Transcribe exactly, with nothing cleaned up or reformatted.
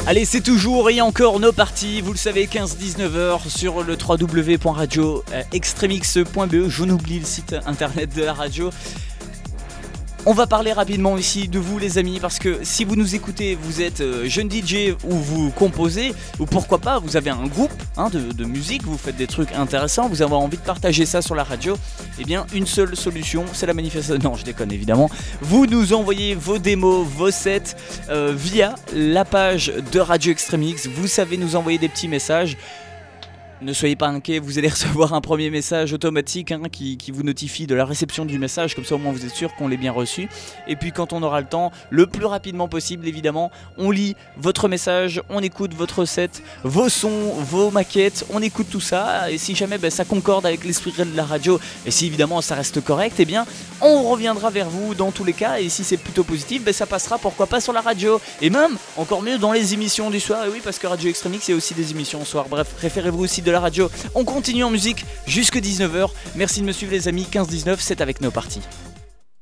Allez, c'est toujours et encore nos parties, vous le savez, quinze à dix-neuf heures sur le w w w point radio extremix point b e. J'en oublie le site internet de la radio. On va parler rapidement ici de vous les amis, parce que si vous nous écoutez, vous êtes euh, jeune D J ou vous composez, ou pourquoi pas vous avez un groupe hein, de, de musique, vous faites des trucs intéressants, vous avez envie de partager ça sur la radio, eh bien une seule solution, c'est la manifestation, non je déconne évidemment, vous nous envoyez vos démos, vos sets euh, via la page de Radio Extremix, vous savez nous envoyer des petits messages. Ne soyez pas inquiets, vous allez recevoir un premier message automatique hein, qui, qui vous notifie de la réception du message, comme ça au moins vous êtes sûr qu'on l'ait bien reçu. Et puis quand on aura le temps, le plus rapidement possible évidemment, on lit votre message, on écoute votre set, vos sons, vos maquettes, on écoute tout ça. Et si jamais ben, ça concorde avec l'esprit de la radio, et si évidemment ça reste correct, eh bien on reviendra vers vous dans tous les cas. Et si c'est plutôt positif, ben, ça passera pourquoi pas sur la radio. Et même, encore mieux, dans les émissions du soir. Et oui, parce que Radio Extremix, il y a aussi des émissions au soir. Bref, référez-vous aussi de la radio. On continue en musique jusque dix-neuf heures. Merci de me suivre les amis, quinze à dix-neuf, c'est avec nos parties.